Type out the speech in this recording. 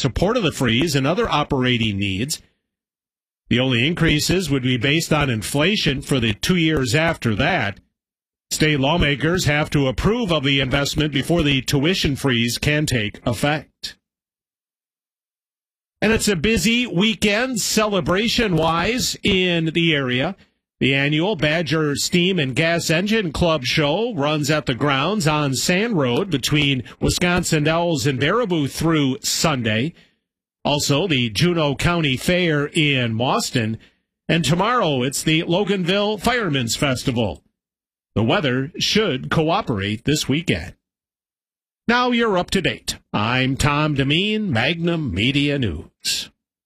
support of the freeze and other operating needs. The only increases would be based on inflation for the 2 years after that. State lawmakers have to approve of the investment before the tuition freeze can take effect. And it's a busy weekend celebration-wise in the area. The annual Badger Steam and Gas Engine Club show runs at the grounds on Sand Road between Wisconsin Dells and Baraboo through Sunday. Also, the Juneau County Fair in Mauston. And tomorrow, it's the Loganville Firemen's Festival. The weather should cooperate this weekend. Now you're up to date. I'm Tom Demeen, Magnum Media News.